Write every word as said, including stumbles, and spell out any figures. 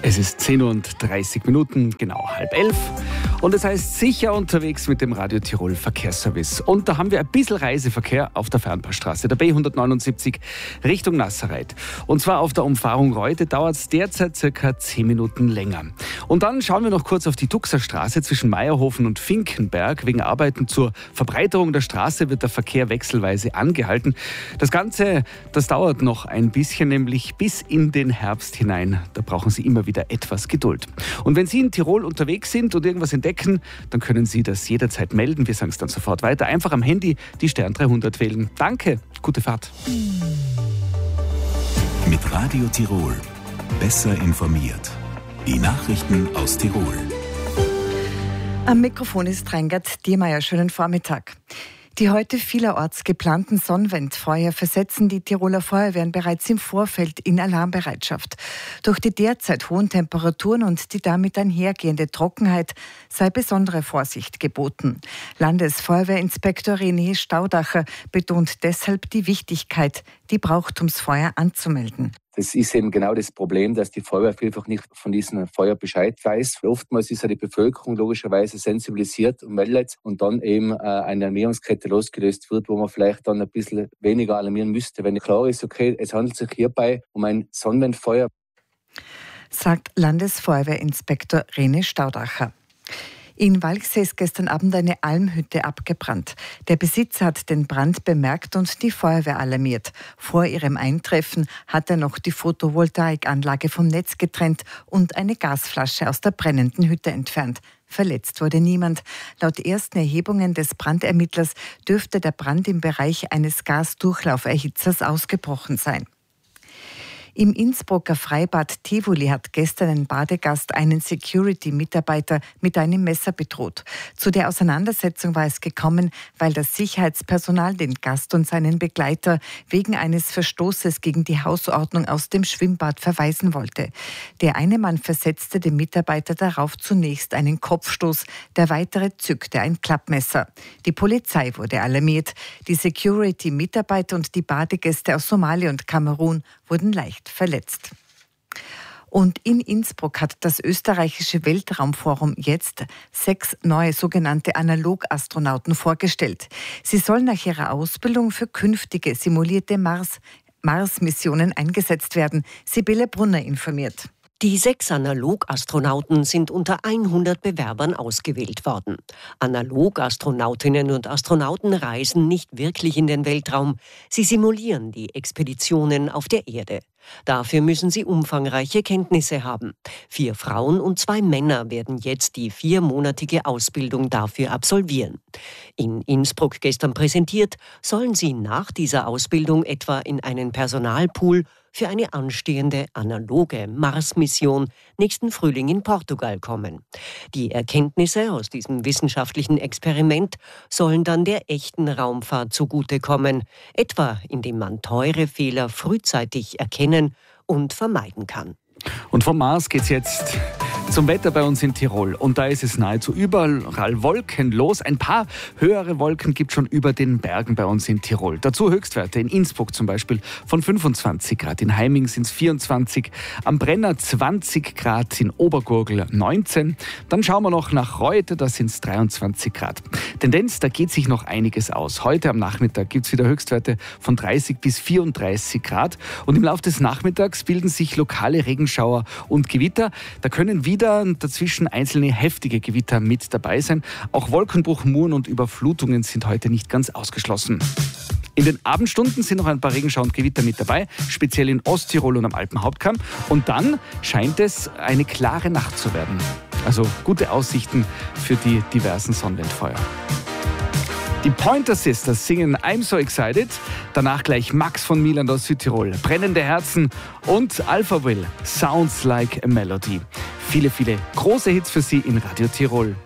Es ist zehn Uhr und dreißig Minuten, genau halb elf. Und es heißt sicher unterwegs mit dem Radio Tirol Verkehrsservice. Und da haben wir ein bisschen Reiseverkehr auf der Fernpassstraße, der B hundertneunundsiebzig Richtung Nasserreit. Und zwar auf der Umfahrung Reute dauert es derzeit circa zehn Minuten länger. Und dann schauen wir noch kurz auf die Tuxer Straße zwischen Meierhofen und Finkenberg. Wegen Arbeiten zur Verbreiterung der Straße wird der Verkehr wechselweise angehalten. Das Ganze, das dauert noch ein bisschen, nämlich bis in den Herbst hinein. Da brauchen Sie immer wieder etwas Geduld. Und wenn Sie in Tirol unterwegs sind und irgendwas entdecken, dann können Sie das jederzeit melden. Wir sagen es dann sofort weiter. Einfach am Handy die Stern dreihundert wählen. Danke, gute Fahrt. Mit Radio Tirol. Besser informiert. Die Nachrichten aus Tirol. Am Mikrofon ist Reingert Diermeier. Schönen Vormittag. Die heute vielerorts geplanten Sonnenwendfeuer versetzen die Tiroler Feuerwehren bereits im Vorfeld in Alarmbereitschaft. Durch die derzeit hohen Temperaturen und die damit einhergehende Trockenheit sei besondere Vorsicht geboten. Landesfeuerwehrinspektor René Staudacher betont deshalb die Wichtigkeit, die Brauchtumsfeuer anzumelden. Das ist eben genau das Problem, dass die Feuerwehr vielfach nicht von diesem Feuer Bescheid weiß. Oftmals ist ja die Bevölkerung logischerweise sensibilisiert und meldet und dann eben äh, eine Alarmierungskette losgelöst wird, wo man vielleicht dann ein bisschen weniger alarmieren müsste. Wenn klar ist, okay, es handelt sich hierbei um ein Sonnenwendfeuer, sagt Landesfeuerwehrinspektor René Staudacher. In Walchsee ist gestern Abend eine Almhütte abgebrannt. Der Besitzer hat den Brand bemerkt und die Feuerwehr alarmiert. Vor ihrem Eintreffen hat er noch die Photovoltaikanlage vom Netz getrennt und eine Gasflasche aus der brennenden Hütte entfernt. Verletzt wurde niemand. Laut ersten Erhebungen des Brandermittlers dürfte der Brand im Bereich eines Gasdurchlauferhitzers ausgebrochen sein. Im Innsbrucker Freibad Tivoli hat gestern ein Badegast einen Security-Mitarbeiter mit einem Messer bedroht. Zu der Auseinandersetzung war es gekommen, weil das Sicherheitspersonal den Gast und seinen Begleiter wegen eines Verstoßes gegen die Hausordnung aus dem Schwimmbad verweisen wollte. Der eine Mann versetzte dem Mitarbeiter darauf zunächst einen Kopfstoß, der weitere zückte ein Klappmesser. Die Polizei wurde alarmiert. Die Security-Mitarbeiter und die Badegäste aus Somalia und Kamerun wurden leicht verletzt. Und in Innsbruck hat das österreichische Weltraumforum jetzt sechs neue sogenannte Analogastronauten vorgestellt. Sie sollen nach ihrer Ausbildung für künftige simulierte Mars, Mars-Missionen eingesetzt werden. Sibylle Brunner informiert. Die sechs Analogastronauten sind unter hundert Bewerbern ausgewählt worden. Analogastronautinnen und Astronauten reisen nicht wirklich in den Weltraum. Sie simulieren die Expeditionen auf der Erde. Dafür müssen sie umfangreiche Kenntnisse haben. Vier Frauen und zwei Männer werden jetzt die viermonatige Ausbildung dafür absolvieren. In Innsbruck gestern präsentiert, sollen sie nach dieser Ausbildung etwa in einen Personalpool für eine anstehende analoge Mars-Mission nächsten Frühling in Portugal kommen. Die Erkenntnisse aus diesem wissenschaftlichen Experiment sollen dann der echten Raumfahrt zugutekommen, etwa indem man teure Fehler frühzeitig erkennen und vermeiden kann. Und vom Mars geht's jetzt zum Wetter bei uns in Tirol. Und da ist es nahezu überall wolkenlos. Ein paar höhere Wolken gibt es schon über den Bergen bei uns in Tirol. Dazu Höchstwerte in Innsbruck zum Beispiel von fünfundzwanzig Grad. In Heiming sind es vierundzwanzig, am Brenner zwanzig Grad, in Obergurgl neunzehn. Dann schauen wir noch nach Reute, da sind es dreiundzwanzig Grad. Tendenz, da geht sich noch einiges aus. Heute am Nachmittag gibt es wieder Höchstwerte von dreißig bis vierunddreißig Grad. Und im Laufe des Nachmittags bilden sich lokale Regenschauer und Gewitter. Da können wieder dazwischen einzelne heftige Gewitter mit dabei sein. Auch Wolkenbruch, Muren und Überflutungen sind heute nicht ganz ausgeschlossen. In den Abendstunden sind noch ein paar Regenschauer und Gewitter mit dabei, speziell in Osttirol und am Alpenhauptkamm. Und dann scheint es eine klare Nacht zu werden. Also gute Aussichten für die diversen Sonnenwendfeuer. Die Pointer Sisters singen I'm So Excited, danach gleich Max von Milan aus Südtirol, Brennende Herzen und Alpha Will, Sounds Like a Melody. Viele, viele große Hits für Sie in Radio Tirol.